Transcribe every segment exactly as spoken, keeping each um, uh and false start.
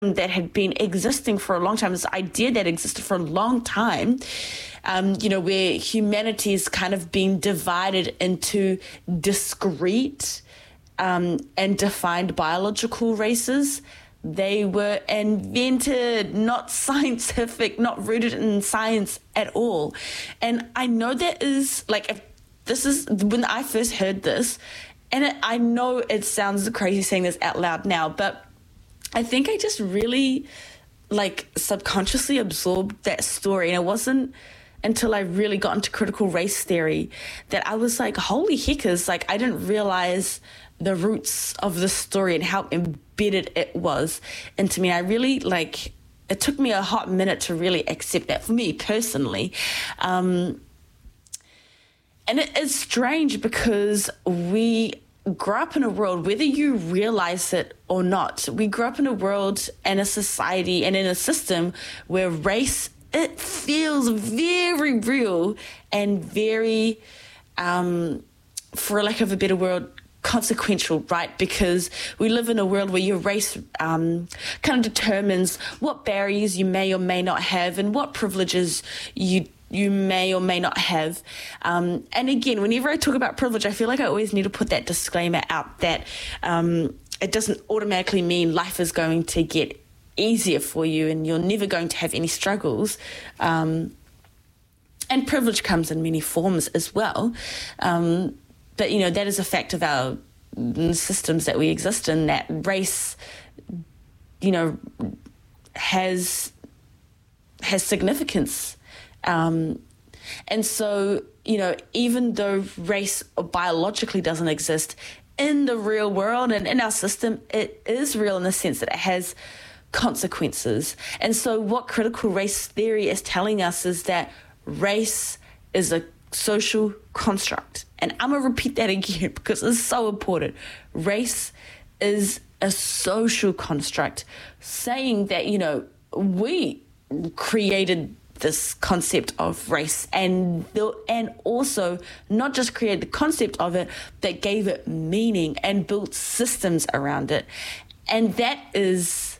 that had been existing for a long time, this idea that existed for a long time, um, you know, where humanity is kind of being divided into discrete um, and defined biological races. They were invented, not scientific, not rooted in science at all. And I know that is like, if this is when I first heard this, and it, I know it sounds crazy saying this out loud now, but I think I just really like subconsciously absorbed that story. And it wasn't until I really got into critical race theory that I was like, holy heckers, like I didn't realize the roots of the story and how embedded it was into me. I really like, it took me a hot minute to really accept that for me personally. Um, and it is strange because we grew up in a world, whether you realize it or not, we grew up in a world and a society and in a system where race, it feels very real and very, um, for lack of a better word, consequential, right? Because we live in a world where your race um, kind of determines what barriers you may or may not have and what privileges you you may or may not have. Um, and again, whenever I talk about privilege, I feel like I always need to put that disclaimer out that um, it doesn't automatically mean life is going to get easier for you and you're never going to have any struggles. Um, and privilege comes in many forms as well. Um, But, you know, that is a fact of our systems that we exist in, that race, you know, has has significance. Um, and so, you know, even though race biologically doesn't exist, in the real world and in our system, it is real in the sense that it has consequences. And so what critical race theory is telling us is that race is a social construct. And I'm going to repeat that again because it's so important. Race is a social construct, saying that, you know, we created this concept of race and the, and also not just created the concept of it, but gave it meaning and built systems around it. And that is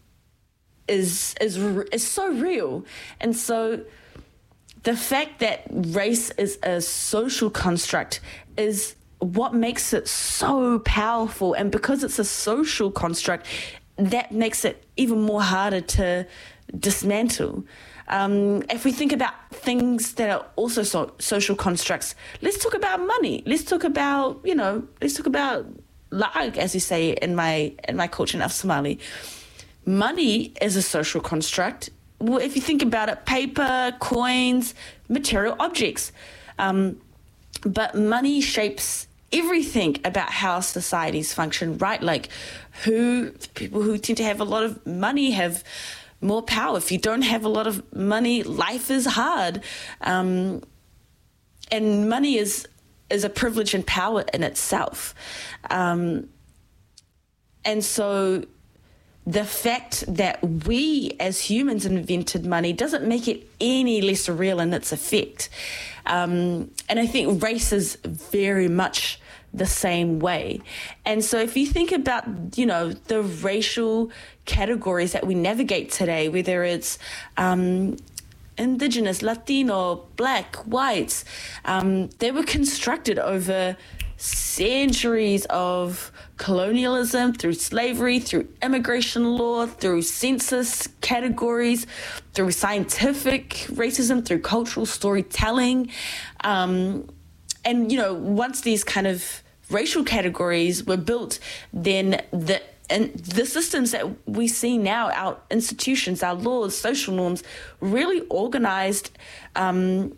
is is is so real. And so the fact that race is a social construct is what makes it so powerful. And because it's a social construct, that makes it even more harder to dismantle. Um, if we think about things that are also so, social constructs, let's talk about money. Let's talk about, you know, let's talk about lag, as you say in my in my culture of Somali. Money is a social construct. Well, if you think about it, paper, coins, material objects. Um, but money shapes everything about how societies function, right? Like who people who tend to have a lot of money have more power. If you don't have a lot of money, life is hard. Um, and money is is a privilege and power in itself. Um, and so the fact that we as humans invented money doesn't make it any less real in its effect. Um, and I think race is very much the same way. And so if you think about, you know, the racial categories that we navigate today, whether it's um, Indigenous, Latino, Black, whites, um, they were constructed over centuries of colonialism, through slavery, through immigration law, through census categories, through scientific racism, through cultural storytelling. Um, and, you know, once these kind of racial categories were built, then the and the systems that we see now, our institutions, our laws, social norms, really organized um,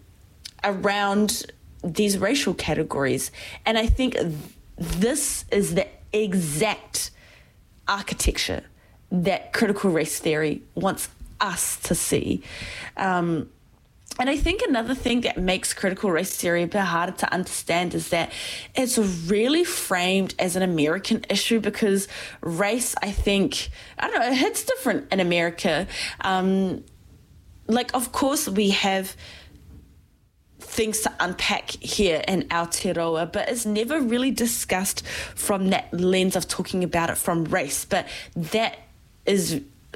around these racial categories. And I think this is the exact architecture that critical race theory wants us to see. Um, and I think another thing that makes critical race theory a bit harder to understand is that it's really framed as an American issue, because race, I think, I don't know, it hits different in America. Um, like, of course, we have things to unpack here in Aotearoa, but it's never really discussed from that lens of talking about it from race. But that is